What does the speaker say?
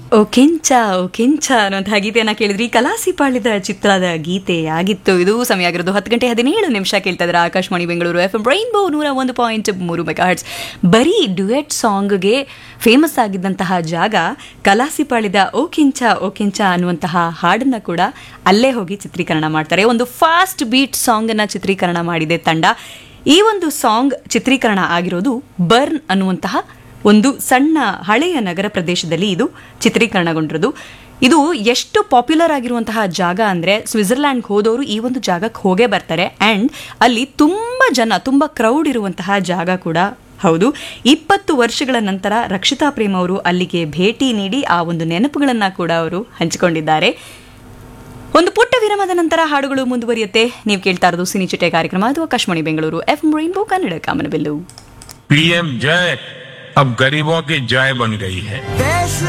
ಓ ಕೆಂಚ ಅನ್ನುವಂತಹ ಗೀತೆಯನ್ನ ಕೇಳಿದ್ರಿ. ಕಲಾಸಿಪಾಳ್ಯದ ಚಿತ್ರದ ಗೀತೆ ಆಗಿತ್ತು. ಇದು ಸಮಯ ಆಗಿರೋದು 10:17 ಕೇಳ್ತಾ ಇದ್ದಾರೆ Akashvani Bengaluru FM rainbow 101.3 megahertz. ಬರೀ ಡ್ಯುಯೆಟ್ ಸಾಂಗ್ಗೆ ಫೇಮಸ್ ಆಗಿದ್ದಂತಹ ಜಾಗ ಕಲಾಸಿಪಾಳ್ಯದ ಓ ಕೆಂಚ ಅನ್ನುವಂತಹ ಹಾಡನ್ನ ಕೂಡ ಅಲ್ಲೇ ಹೋಗಿ ಚಿತ್ರೀಕರಣ ಮಾಡ್ತಾರೆ. ಒಂದು ಫಾಸ್ಟ್ ಬೀಟ್ ಸಾಂಗ್ ಅನ್ನ ಚಿತ್ರೀಕರಣ ಮಾಡಿದೆ ತಂಡ. ಈ ಒಂದು ಸಾಂಗ್ ಚಿತ್ರೀಕರಣ ಆಗಿರೋದು ಬರ್ನ್ ಅನ್ನುವಂತಹ ಒಂದು ಸಣ್ಣ ಹಳೆಯ ನಗರ ಪ್ರದೇಶದಲ್ಲಿ ಇದು ಚಿತ್ರೀಕರಣಗೊಂಡಿರೋದು. ಇದು ಎಷ್ಟು ಪಾಪ್ಯುಲರ್ ಆಗಿರುವಂತಹ ಜಾಗ ಅಂದರೆ ಸ್ವಿಟ್ಜರ್ಲ್ಯಾಂಡ್ಗೆ ಹೋದವರು ಈ ಒಂದು ಜಾಗಕ್ಕೆ ಹೋಗೇ ಬರ್ತಾರೆ. ಆ್ಯಂಡ್ ಅಲ್ಲಿ ತುಂಬ ಕ್ರೌಡ್ ಇರುವಂತಹ ಜಾಗ ಕೂಡ ಹೌದು. 20 ವರ್ಷಗಳ ನಂತರ ರಕ್ಷಿತಾ ಪ್ರೇಮ್ ಅವರು ಅಲ್ಲಿಗೆ ಭೇಟಿ ನೀಡಿ ಆ ಒಂದು ನೆನಪುಗಳನ್ನು ಕೂಡ ಅವರು ಹಂಚಿಕೊಂಡಿದ್ದಾರೆ. ಒಂದು ಪುಟ್ಟ ವಿರಾಮದ ನಂತರ ಹಾಡುಗಳು ಮುಂದುವರಿಯುತ್ತೆ. ನೀವು ಕೇಳ್ತಾ ಇರೋದು ಸಿನಿಚಿಟೆ ಕಾರ್ಯಕ್ರಮ. ಅದು ಆಕಾಶವಾಣಿ ಬೆಂಗಳೂರು FM ರೈನ್ಬೋ ಕನ್ನಡ ಕಾಮನಬಿಲ್ಲು. PM जय अब गरीबों की जय बन गई है.